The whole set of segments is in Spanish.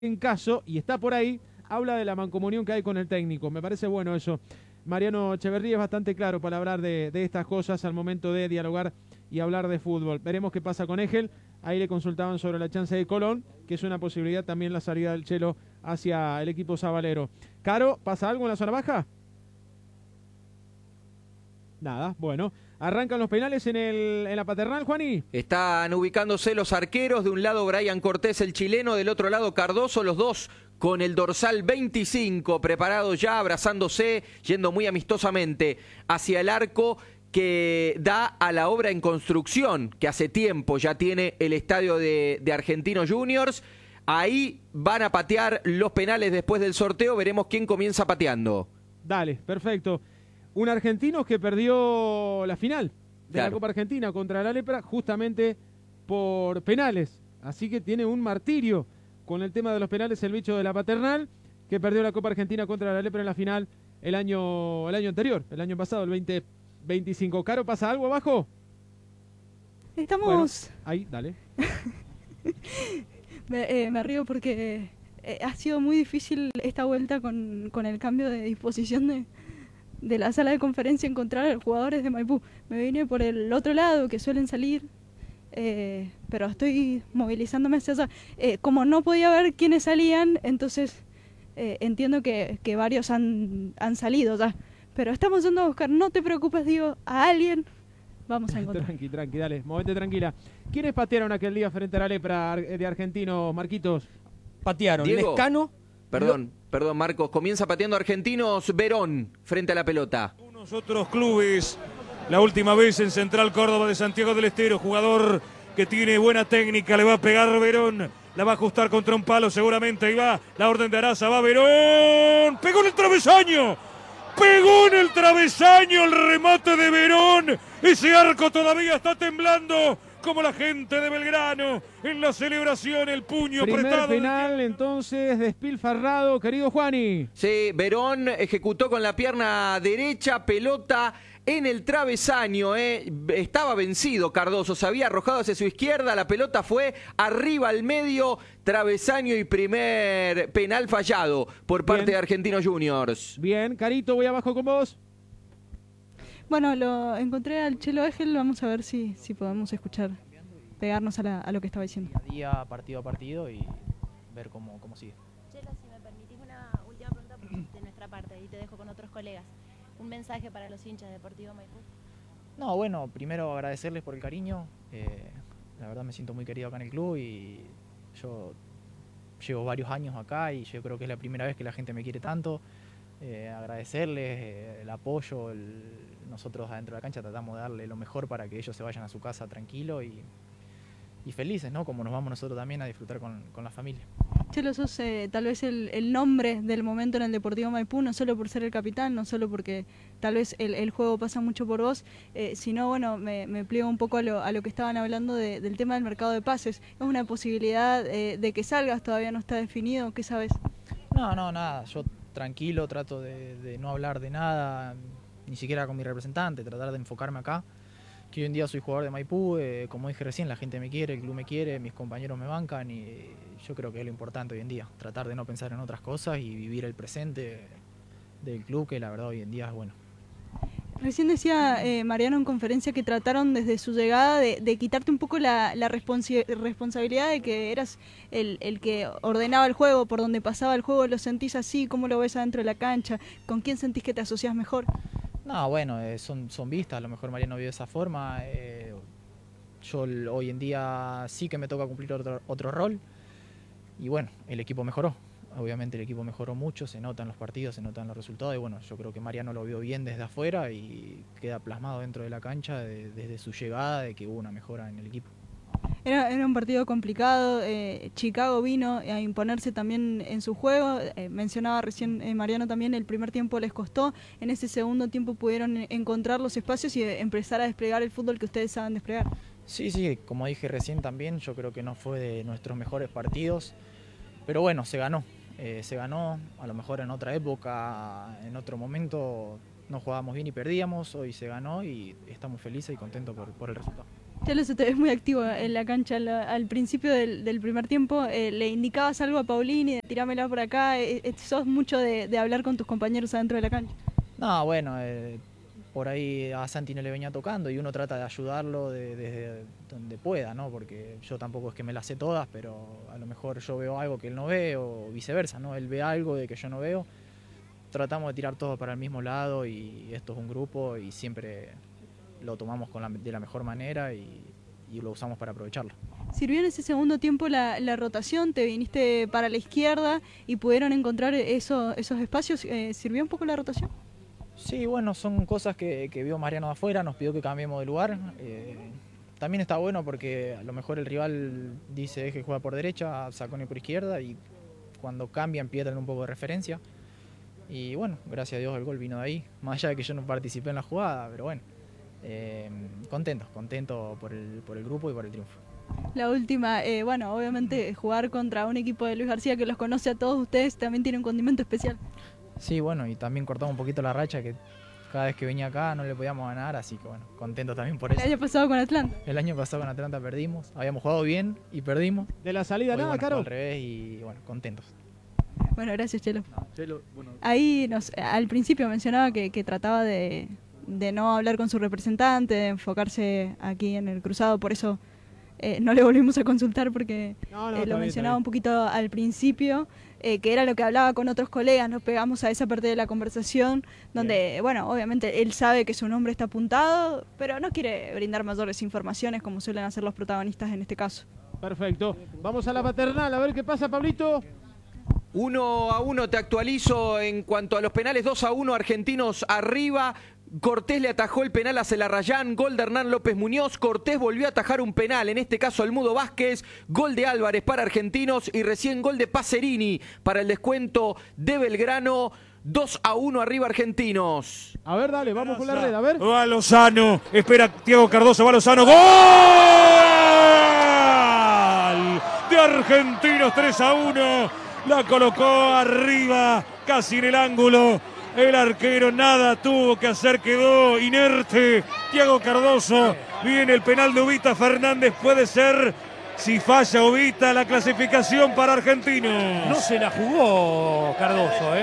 en caso, y está por ahí, habla de la mancomunión que hay con el técnico. Me parece bueno eso. Mariano Echeverría es bastante claro para hablar de estas cosas al momento de dialogar y hablar de fútbol. Veremos qué pasa con Egel. Ahí le consultaban sobre la chance de Colón, que es una posibilidad también la salida del Chelo hacia el equipo sabalero. Caro, ¿pasa algo en la zona baja? Nada, bueno. Arrancan los penales en la Paternal, Juani. Están ubicándose los arqueros. De un lado Brian Cortés, el chileno. Del otro lado Cardoso, los dos con el dorsal 25. Preparados ya, abrazándose, yendo muy amistosamente hacia el arco que da a la obra en construcción, que hace tiempo ya tiene el estadio de Argentinos Juniors. Ahí van a patear los penales después del sorteo. Veremos quién comienza pateando. Dale, perfecto. Un argentino que perdió la final de la Copa Argentina contra la Lepra justamente por penales. Así que tiene un martirio con el tema de los penales el bicho de la Paternal, que perdió la Copa Argentina contra la Lepra en la final el año anterior, el año pasado, el 2025. ¿Caro, pasa algo abajo? Estamos... Bueno, ahí, dale. me río porque ha sido muy difícil esta vuelta con el cambio de disposición de la sala de conferencia, encontrar a los jugadores de Maipú. Me vine por el otro lado, que suelen salir, pero estoy movilizándome hacia allá. Como no podía ver quiénes salían, entonces entiendo que varios han salido ya. Pero estamos yendo a buscar, no te preocupes, digo, a alguien vamos a encontrar. Tranqui, dale, movete tranquila. ¿Quiénes patearon aquel día frente a la Lepra de Argentinos, Marquitos? Patearon Diego. Lescano. Perdón, Marcos. Comienza pateando Argentinos Verón frente a la pelota. Unos otros clubes, la última vez en Central Córdoba de Santiago del Estero, jugador que tiene buena técnica, le va a pegar Verón, la va a ajustar contra un palo seguramente, ahí va la orden de Araza, va Verón, pegó en el travesaño, el remate de Verón, ese arco todavía está temblando, como la gente de Belgrano en la celebración, el puño Primer apretado. penal entonces despilfarrado, querido Juani. Sí, Verón ejecutó con la pierna derecha, pelota en el travesaño. Estaba vencido Cardoso, se había arrojado hacia su izquierda, la pelota fue arriba al medio, travesaño y primer penal fallado por parte de Argentinos Juniors. Bien, Carito, voy abajo con vos. Bueno, lo encontré al Chelo Egel, vamos a ver si podemos escuchar, pegarnos a lo que estaba diciendo. Día, partido a partido y ver cómo sigue. Chelo, si me permitís una última pregunta de nuestra parte y te dejo con otros colegas. Un mensaje para los hinchas de Deportivo Maipú. No, bueno, primero agradecerles por el cariño. La verdad me siento muy querido acá en el club y yo llevo varios años acá y yo creo que es la primera vez que la gente me quiere tanto. Agradecerles el apoyo, nosotros adentro de la cancha tratamos de darle lo mejor para que ellos se vayan a su casa tranquilos y felices, ¿no? Como nos vamos nosotros también a disfrutar con la familia. Chelo, sos tal vez el nombre del momento en el Deportivo Maipú, no solo por ser el capitán, no solo porque tal vez el juego pasa mucho por vos, sino, bueno, me pliego un poco a lo que estaban hablando del tema del mercado de pases. ¿Es una posibilidad de que salgas? ¿Todavía no está definido? ¿Qué sabes? No, nada. Yo tranquilo trato de no hablar de nada, ni siquiera con mi representante, tratar de enfocarme acá. Que hoy en día soy jugador de Maipú, como dije recién, la gente me quiere, el club me quiere, mis compañeros me bancan y yo creo que es lo importante hoy en día, tratar de no pensar en otras cosas y vivir el presente del club, que la verdad hoy en día es bueno. Recién decía Mariano en conferencia que trataron desde su llegada de quitarte un poco la responsabilidad de que eras el que ordenaba el juego, por donde pasaba el juego. ¿Lo sentís así? ¿Cómo lo ves adentro de la cancha? ¿Con quién sentís que te asociás mejor? No, bueno, son vistas, a lo mejor Mariano vive de esa forma. Yo hoy en día sí que me toca cumplir otro rol y bueno, el equipo mejoró. Obviamente el equipo mejoró mucho, se nota en los partidos, se notan los resultados y bueno, yo creo que Mariano lo vio bien desde afuera y queda plasmado dentro de la cancha desde su llegada de que hubo una mejora en el equipo. Era un partido complicado, Chicago vino a imponerse también en su juego, mencionaba recién Mariano también, el primer tiempo les costó, en ese segundo tiempo pudieron encontrar los espacios y empezar a desplegar el fútbol que ustedes saben desplegar. Sí, como dije recién también, yo creo que no fue de nuestros mejores partidos, pero bueno, se ganó, a lo mejor en otra época, en otro momento no jugábamos bien y perdíamos, hoy se ganó y estamos felices y contentos por el resultado. Chelo, se te ves muy activo en la cancha. Al principio del primer tiempo, ¿le indicabas algo a Paulini de tirámela por acá? ¿Sos mucho de hablar con tus compañeros adentro de la cancha? No, bueno, por ahí a Santi no le venía tocando y uno trata de ayudarlo desde donde pueda, ¿no? Porque yo tampoco es que me las sé todas, pero a lo mejor yo veo algo que él no ve o viceversa, ¿no? Él ve algo de que yo no veo. Tratamos de tirar todo para el mismo lado y esto es un grupo y siempre lo tomamos de la mejor manera y lo usamos para aprovecharlo. ¿Sirvió en ese segundo tiempo la rotación? ¿Te viniste para la izquierda y pudieron encontrar esos espacios? ¿Sirvió un poco la rotación? Sí, bueno, son cosas que vio Mariano de afuera, nos pidió que cambiemos de lugar. También está bueno porque a lo mejor el rival dice que juega por derecha, Zacconi por izquierda y cuando cambian pierden un poco de referencia. Y bueno, gracias a Dios el gol vino de ahí, más allá de que yo no participé en la jugada, pero bueno, contento por el grupo y por el triunfo. La última, bueno, obviamente jugar contra un equipo de Luis García que los conoce a todos ustedes también tiene un condimento especial. Sí, bueno, y también cortamos un poquito la racha que cada vez que venía acá no le podíamos ganar, así que bueno, contento también por eso. El año pasado con Atlanta. El año pasado con Atlanta perdimos, habíamos jugado bien y perdimos. De la salida nada, bueno, Caro. al revés y bueno, contentos. Bueno, gracias, Chelo. Chelo, bueno. Ahí al principio mencionaba que trataba de no hablar con su representante, de enfocarse aquí en el cruzado, por eso no le volvimos a consultar porque lo mencionaba un poquito al principio, que era lo que hablaba con otros colegas, nos pegamos a esa parte de la conversación donde, bueno, obviamente él sabe que su nombre está apuntado, pero no quiere brindar mayores informaciones como suelen hacer los protagonistas en este caso. Perfecto. Vamos a la paternal, a ver qué pasa, Pablito. 1-1 te actualizo en cuanto a los penales, 2-1 Argentinos arriba. Cortés le atajó el penal a Celarrayán, gol de Hernán López Muñoz. Cortés volvió a atajar un penal, en este caso al Mudo Vázquez, gol de Álvarez para Argentinos y recién gol de Pacerini para el descuento de Belgrano. 2-1 arriba Argentinos. A ver, dale, vamos con la red, a ver. Va Lozano, espera Thiago Cardoso, va Lozano, ¡gol! De Argentinos, 3-1. La colocó arriba, casi en el ángulo. El arquero nada tuvo que hacer, quedó inerte. Thiago Cardoso, viene el penal de Ubita Fernández, puede ser, si falla Ubita, la clasificación para Argentinos. No se la jugó Cardoso,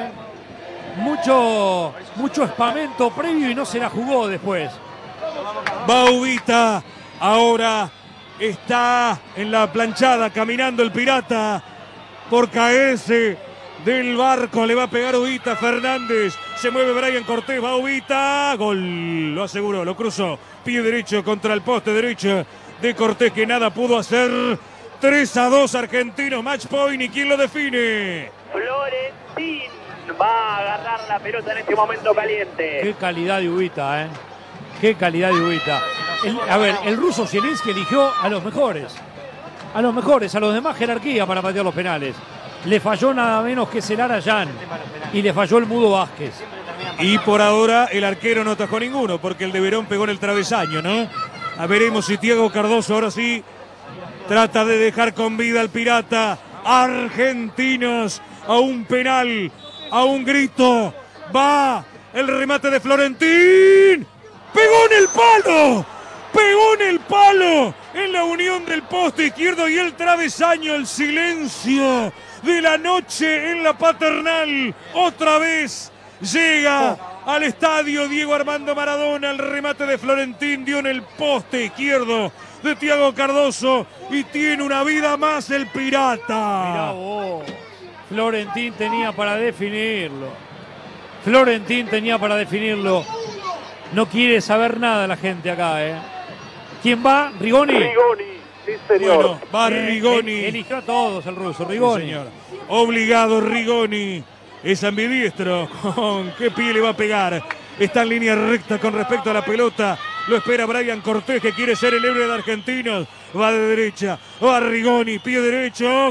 mucho espamento previo y no se la jugó después. Va Ubita, ahora está en la planchada, caminando el pirata por caerse del barco, le va a pegar Ubita Fernández, se mueve Brian Cortés, va Ubita, gol, lo aseguró, lo cruzó, pie derecho contra el poste derecho de Cortés que nada pudo hacer. 3-2 Argentinos, match point, ¿y quién lo define? Florentín va a agarrar la pelota en este momento caliente. Qué calidad de Ubita, qué calidad de Ubita. El ruso Zielinski eligió a los mejores, a los de más jerarquía para patear los penales. Le falló nada menos que Celarrayán y le falló el Mudo Vázquez. Y por ahora el arquero no atajó ninguno porque el de Verón pegó en el travesaño, ¿no? A veremos si Thiago Cardoso ahora sí trata de dejar con vida al pirata. Argentinos a un penal, a un grito. Va el remate de Florentín. ¡Pegó en el palo! ¡Pegó en el palo! En la unión del poste izquierdo y el travesaño, el silencio de la noche en la paternal. Otra vez llega al estadio Diego Armando Maradona. El remate de Florentín dio en el poste izquierdo de Thiago Cardoso y tiene una vida más el pirata. Mirá vos, Florentín tenía para definirlo. Florentín tenía para definirlo. No quiere saber nada la gente acá, ¿Quién va? ¿Rigoni? Rigoni, sí señor. Bueno, va Rigoni. Eligió a todos el ruso, Rigoni. Sí, señor. Obligado Rigoni. Es ambidiestro. ¿Con qué pie le va a pegar? Está en línea recta con respecto a la pelota. Lo espera Brian Cortés, que quiere ser el héroe de Argentinos. Va de derecha. Va Rigoni, pie derecho.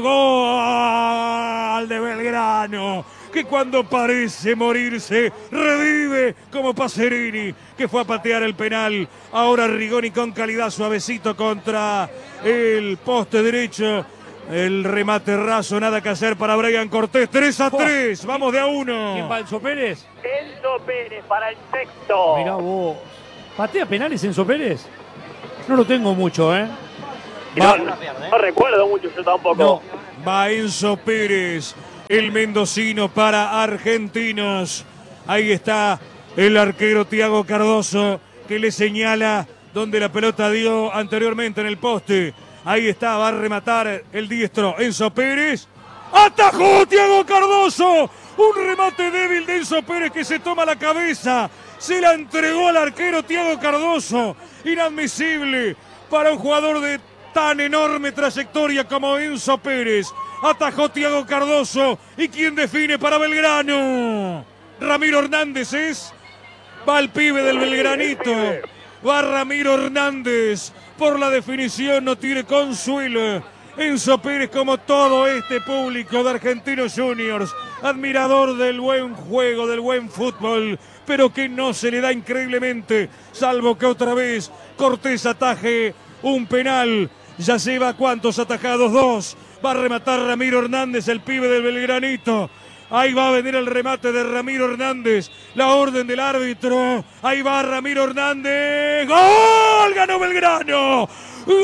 Gol de Belgrano, que cuando parece morirse, revive como Pacerini, que fue a patear el penal. Ahora Rigoni con calidad, suavecito contra el poste derecho. El remate raso, nada que hacer para Brian Cortés. 3-3, vamos de a 1. ¿Quién va, Enzo Pérez? Enzo Pérez para el sexto. Mirá vos. ¿Patea penales Enzo Pérez? No lo tengo mucho, ¿eh? No recuerdo mucho yo tampoco. No. Va Enzo Pérez, el mendocino para Argentinos. Ahí está el arquero Thiago Cardoso, que le señala donde la pelota dio anteriormente en el poste. Ahí está, va a rematar el diestro Enzo Pérez. ¡Atajó Thiago Cardoso! Un remate débil de Enzo Pérez que se toma la cabeza. Se la entregó al arquero Thiago Cardoso. Inadmisible para un jugador de tan enorme trayectoria como Enzo Pérez. Atajó Thiago Cardoso. ¿Y quién define para Belgrano? Ramiro Hernández es. Va el pibe del Belgranito. Va Ramiro Hernández. Por la definición no tiene consuelo. Enzo Pérez, como todo este público de Argentinos Juniors, admirador del buen juego, del buen fútbol, pero que no se le da increíblemente, salvo que otra vez Cortés ataje un penal. Ya lleva ¿cuántos atajados? 2. Va a rematar Ramiro Hernández, el pibe del Belgranito. Ahí va a venir el remate de Ramiro Hernández. La orden del árbitro. Ahí va Ramiro Hernández. ¡Gol! ¡Ganó Belgrano! ¡Gol!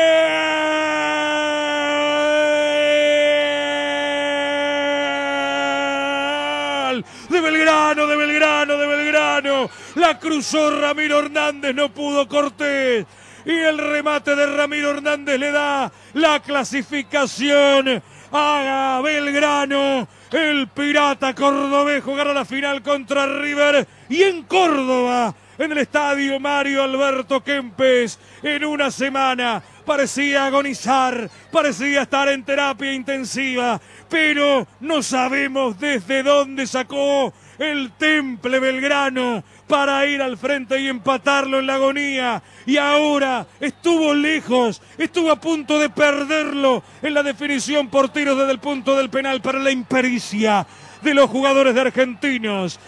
De Belgrano, de Belgrano, de Belgrano. La cruzó Ramiro Hernández, no pudo Cortés. Y el remate de Ramiro Hernández le da la clasificación a Belgrano. El Pirata cordobés jugará la final contra River y en Córdoba, en el estadio Mario Alberto Kempes. En una semana parecía agonizar, parecía estar en terapia intensiva, pero no sabemos desde dónde sacó el Temple Belgrano para ir al frente y empatarlo en la agonía. Y ahora estuvo lejos, estuvo a punto de perderlo en la definición por tiros desde el punto del penal para la impericia de los jugadores de Argentinos.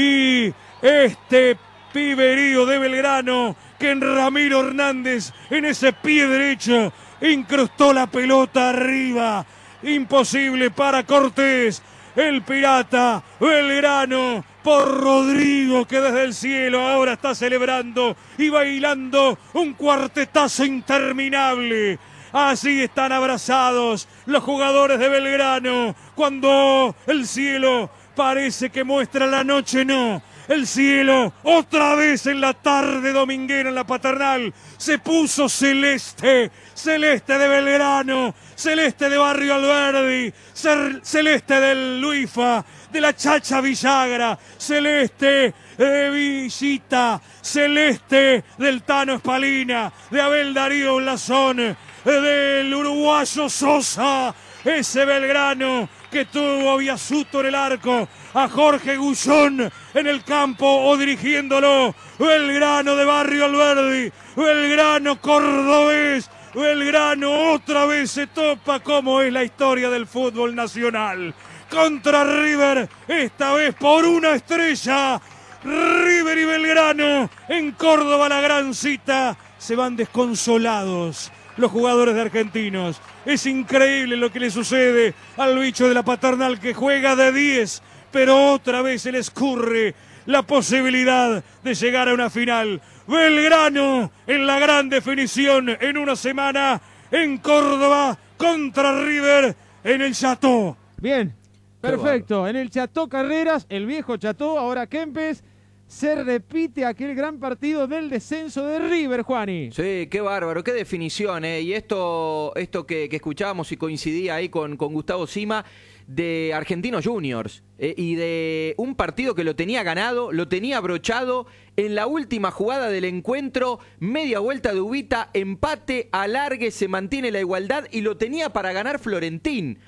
Y este piberío de Belgrano, que en Ramiro Hernández, en ese pie derecho, incrustó la pelota arriba. Imposible para Cortés. El Pirata Belgrano por Rodrigo, que desde el cielo ahora está celebrando y bailando un cuartetazo interminable. Así están abrazados los jugadores de Belgrano cuando el cielo parece que muestra la noche, no. El cielo, otra vez en la tarde dominguera en la Paternal, se puso celeste, celeste de Belgrano, celeste de Barrio Alberdi, celeste del Luifa, de la Chacha Villagra, celeste de Villita, celeste del Tano Espalina, de Abel Darío Blasón, del uruguayo Sosa, ese Belgrano que tuvo a Biasuto en el arco, a Jorge Gullón en el campo o dirigiéndolo. Belgrano de Barrio Alberdi, Belgrano cordobés, Belgrano otra vez se topa como es la historia del fútbol nacional. Contra River, esta vez por una estrella. River y Belgrano en Córdoba, la gran cita. Se van desconsolados los jugadores de Argentinos. Es increíble lo que le sucede al bicho de la Paternal, que juega de 10, pero otra vez se le escurre la posibilidad de llegar a una final. Belgrano en la gran definición en una semana en Córdoba contra River en el Chateau. Bien, perfecto. En el Chateau Carreras, el viejo Chateau, ahora Kempes. Se repite aquel gran partido del descenso de River, Juani. Sí, qué bárbaro, qué definición, ¿eh? Y esto que escuchábamos y coincidía ahí con Gustavo Sima, de Argentinos Juniors, y de un partido que lo tenía ganado, lo tenía abrochado, en la última jugada del encuentro, media vuelta de Ubita, empate, alargue, se mantiene la igualdad y lo tenía para ganar Florentín.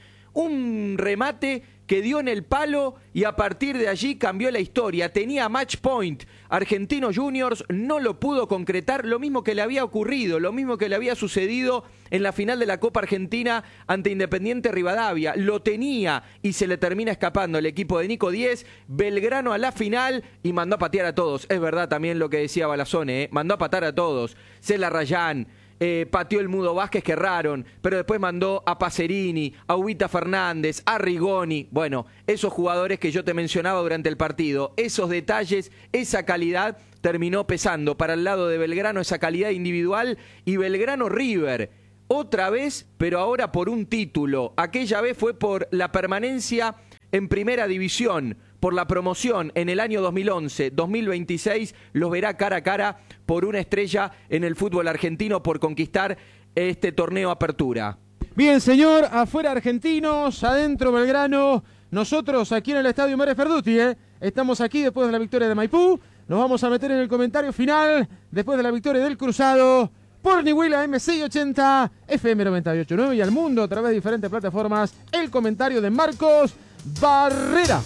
Un remate que dio en el palo y a partir de allí cambió la historia. Tenía match point. Argentinos Juniors no lo pudo concretar, lo mismo que le había ocurrido, lo mismo que le había sucedido en la final de la Copa Argentina ante Independiente Rivadavia. Lo tenía y se le termina escapando el equipo de Nico Díez. Belgrano a la final y mandó a patear a todos. Es verdad también lo que decía Balazone, mandó a patear a todos. Cela Rayán. Pateó el Mudo Vázquez, que erraron, pero después mandó a Pacerini, a Ubita Fernández, a Rigoni. Bueno, esos jugadores que yo te mencionaba durante el partido, esos detalles, esa calidad terminó pesando para el lado de Belgrano esa calidad individual, y Belgrano River, otra vez, pero ahora por un título. Aquella vez fue por la permanencia en primera división, por la promoción en el año 2011. 2026 los verá cara a cara por una estrella en el fútbol argentino, por conquistar este torneo Apertura. Bien, señor, afuera Argentinos, adentro Belgrano. Nosotros aquí en el Estadio Mario Ferduti, estamos aquí después de la victoria de Maipú. Nos vamos a meter en el comentario final después de la victoria del Cruzado por Nihuila M680, FM 98.9 y al mundo a través de diferentes plataformas. El comentario de Marcos Barrera.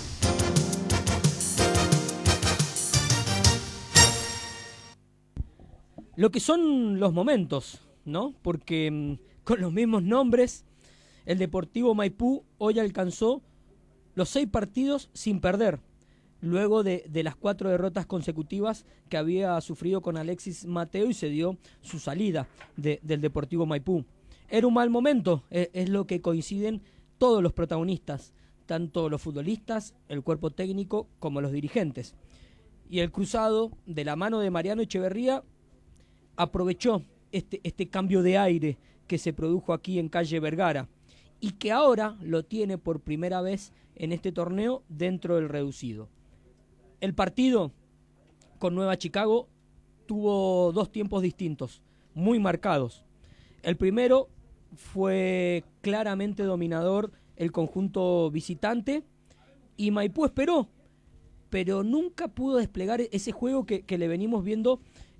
Lo que son los momentos, ¿no? Porque con los mismos nombres, el Deportivo Maipú hoy alcanzó los 6 partidos sin perder, luego de las 4 derrotas consecutivas que había sufrido con Alexis Mateo, y se dio su salida del Deportivo Maipú. Era un mal momento, es lo que coinciden todos los protagonistas, tanto los futbolistas, el cuerpo técnico, como los dirigentes. Y el Cruzado, de la mano de Mariano Echeverría, aprovechó este cambio de aire que se produjo aquí en calle Vergara, y que ahora lo tiene por primera vez en este torneo dentro del reducido. El partido con Nueva Chicago tuvo 2 tiempos distintos, muy marcados. El primero fue claramente dominador el conjunto visitante, y Maipú esperó, pero nunca pudo desplegar ese juego que le venimos viendo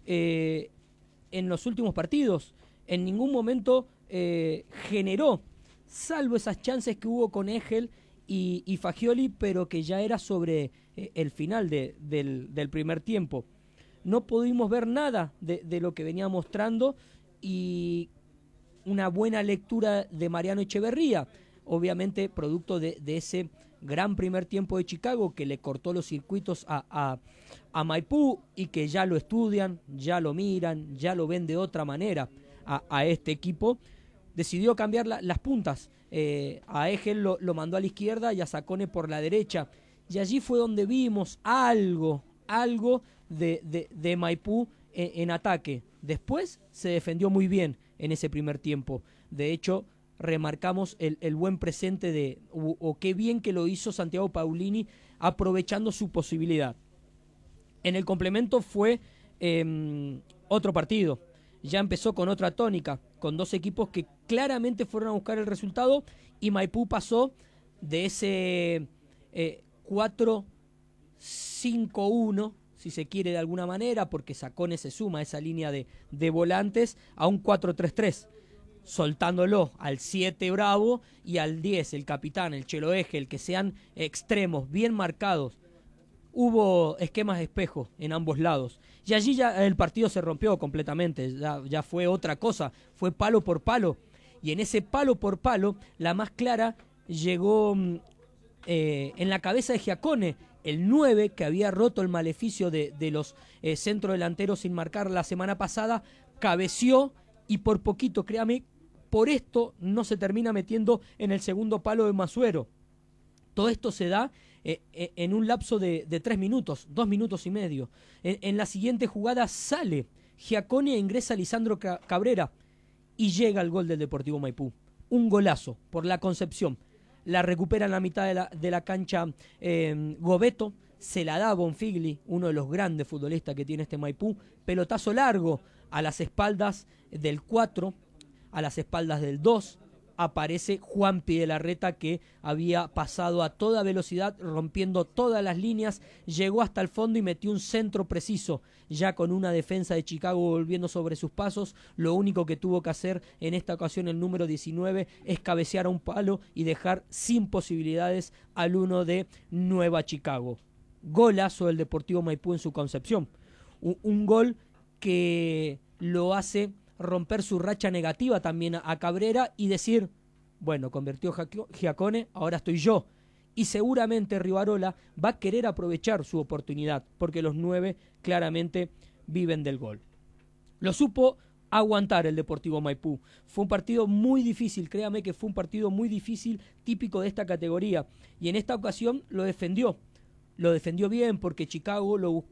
en los últimos partidos. En ningún momento generó, salvo esas chances que hubo con Egel y Fagioli, pero que ya era sobre el final del primer tiempo. No pudimos ver nada de lo que venía mostrando, y una buena lectura de Mariano Echeverría, obviamente producto de ese gran primer tiempo de Chicago que le cortó los circuitos a Maipú, y que ya lo estudian, ya lo miran, ya lo ven de otra manera a este equipo. Decidió cambiar las puntas. A Egel lo mandó a la izquierda y a Sacone por la derecha. Y allí fue donde vimos algo de Maipú en ataque. Después se defendió muy bien en ese primer tiempo. De hecho, remarcamos el buen presente o qué bien que lo hizo Santiago Paulini, aprovechando su posibilidad. En el complemento fue otro partido. Ya empezó con otra tónica, con 2 equipos que claramente fueron a buscar el resultado, y Maipú pasó de ese 4-5-1, si se quiere de alguna manera, porque Sacone se suma a esa línea de volantes, a un 4-3-3, soltándolo al 7 Bravo y al 10 el capitán, el Chelo Egel, que sean extremos bien marcados. Hubo esquemas de espejo en ambos lados, y allí ya el partido se rompió completamente, ya fue otra cosa, fue palo por palo, y en ese palo por palo la más clara llegó en la cabeza de Giacone, el 9 que había roto el maleficio de los centrodelanteros sin marcar la semana pasada, cabeció, y por poquito, créame, por esto no se termina metiendo en el segundo palo de Masuero. Todo esto se da en un lapso de 3 minutos, 2 minutos y medio. En la siguiente jugada sale Giacone e ingresa Lisandro Cabrera, y llega el gol del Deportivo Maipú. Un golazo por la Concepción. La recupera en la mitad de la cancha Gobeto, se la da a Bonfigli, uno de los grandes futbolistas que tiene este Maipú. Pelotazo largo a las espaldas del 4, a las espaldas del 2. Aparece Juanpi de la Reta, que había pasado a toda velocidad, rompiendo todas las líneas, llegó hasta el fondo y metió un centro preciso, ya con una defensa de Chicago volviendo sobre sus pasos. Lo único que tuvo que hacer en esta ocasión el número 19 es cabecear a un palo y dejar sin posibilidades al 1 de Nueva Chicago. Golazo del Deportivo Maipú en su Concepción. Un gol que lo hace romper su racha negativa también a Cabrera y decir, bueno, convirtió Giacone, ahora estoy yo. Y seguramente Rivarola va a querer aprovechar su oportunidad, porque los 9 claramente viven del gol. Lo supo aguantar el Deportivo Maipú. Fue un partido muy difícil, créame que fue un partido muy difícil, típico de esta categoría. Y en esta ocasión lo defendió bien, porque Chicago lo buscó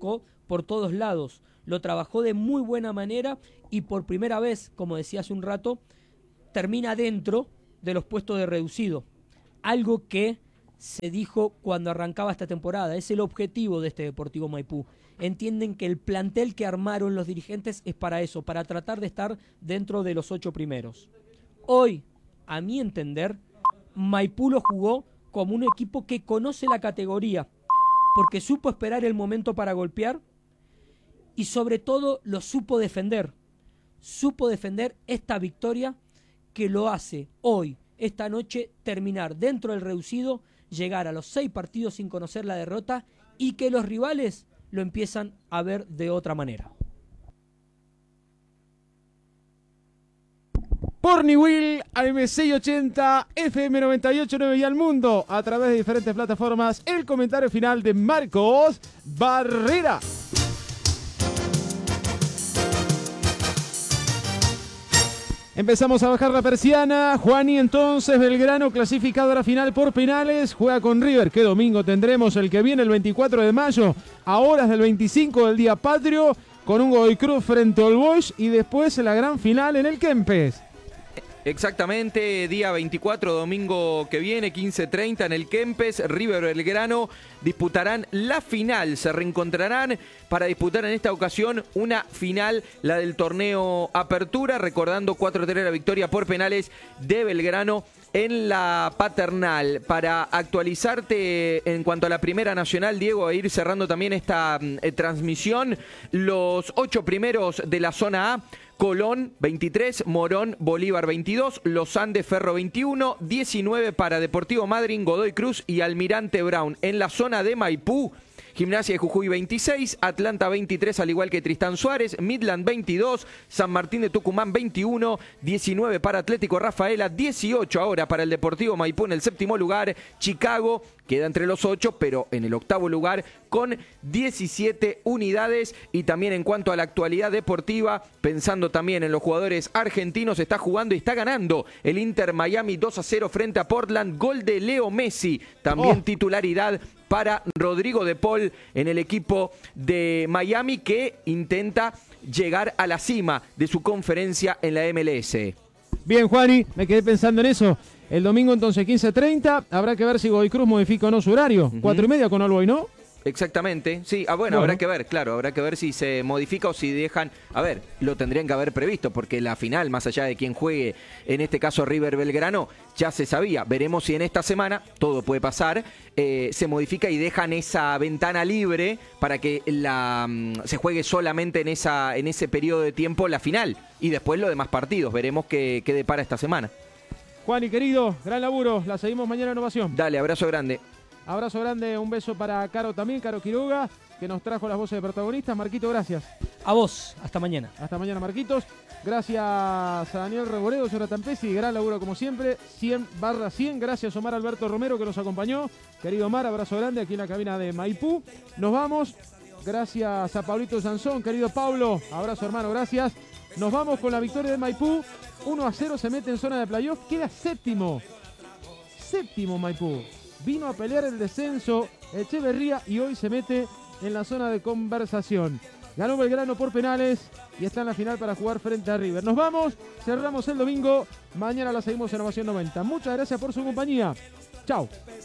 por todos lados. Lo trabajó de muy buena manera y por primera vez, como decía hace un rato, termina dentro de los puestos de reducido. Algo que se dijo cuando arrancaba esta temporada. Es el objetivo de este Deportivo Maipú. Entienden que el plantel que armaron los dirigentes es para eso, para tratar de estar dentro de los 8 primeros. Hoy, a mi entender, Maipú lo jugó como un equipo que conoce la categoría, porque supo esperar el momento para golpear y sobre todo lo supo defender. Supo defender esta victoria que lo hace hoy, esta noche, terminar dentro del reducido, llegar a los 6 partidos sin conocer la derrota y que los rivales lo empiezan a ver de otra manera. Por Niwil, AM680, FM98.9 y al mundo a través de diferentes plataformas. El comentario final de Marcos Barrera. Empezamos a bajar la persiana. Juani, entonces, Belgrano clasificado a la final por penales. Juega con River. ¿Qué domingo tendremos? El que viene, el 24 de mayo, a horas del 25 del día patrio, con un Godoy Cruz frente al Boys y después la gran final en el Kempes. Exactamente, día 24, domingo que viene, 15:30 en el Kempes. River Belgrano disputarán la final, se reencontrarán para disputar en esta ocasión una final, la del torneo Apertura, recordando 4-3 la victoria por penales de Belgrano en la Paternal. Para actualizarte en cuanto a la Primera Nacional, Diego, a ir cerrando también esta transmisión, los 8 primeros de la zona A: Colón 23, Morón, Bolívar 22, Los Andes, Ferro 21, 19 para Deportivo Madryn, Godoy Cruz y Almirante Brown. En la zona de Maipú, Gimnasia de Jujuy 26, Atlanta 23, al igual que Tristán Suárez, Midland 22, San Martín de Tucumán 21, 19 para Atlético Rafaela, 18 ahora para el Deportivo Maipú en el 7º lugar. Chicago queda entre los 8, pero en el 8º lugar con 17 unidades. Y también en cuanto a la actualidad deportiva, pensando también en los jugadores argentinos, está jugando y está ganando el Inter Miami 2-0 frente a Portland. Gol de Leo Messi, también titularidad para Rodrigo de Paul en el equipo de Miami, que intenta llegar a la cima de su conferencia en la MLS. Bien, Juani, me quedé pensando en eso. El domingo entonces 15:30, habrá que ver si Godoy Cruz modifica o no su horario. 4:30 con All Boys, ¿no? Exactamente, sí. Bueno, habrá que ver, claro, habrá que ver si se modifica o si dejan. A ver, lo tendrían que haber previsto, porque la final, más allá de quien juegue, en este caso River Belgrano, ya se sabía. Veremos si en esta semana, todo puede pasar, se modifica y dejan esa ventana libre para que se juegue solamente en ese periodo de tiempo la final y después los demás partidos. Veremos qué depara esta semana. Juani, querido, gran laburo. La seguimos mañana en Ovación. Dale, abrazo grande. Abrazo grande, un beso para Caro también, Caro Quiroga, que nos trajo las voces de protagonistas. Marquito, gracias. A vos, hasta mañana. Hasta mañana, Marquitos. Gracias a Daniel Reboredo, Jonathan Pesci, gran laburo como siempre. 100/100. Gracias Omar Alberto Romero, que nos acompañó. Querido Omar, abrazo grande aquí en la cabina de Maipú. Nos vamos. Gracias a Pablito Sansón, querido Pablo. Abrazo, hermano, gracias. Nos vamos con la victoria de Maipú. 1-0, se mete en zona de playoff. Queda séptimo. Séptimo Maipú. Vino a pelear el descenso Echeverría y hoy se mete en la zona de conversación. Ganó Belgrano por penales y está en la final para jugar frente a River. Nos vamos, cerramos el domingo. Mañana la seguimos en Ovación 90. Muchas gracias por su compañía. Chau.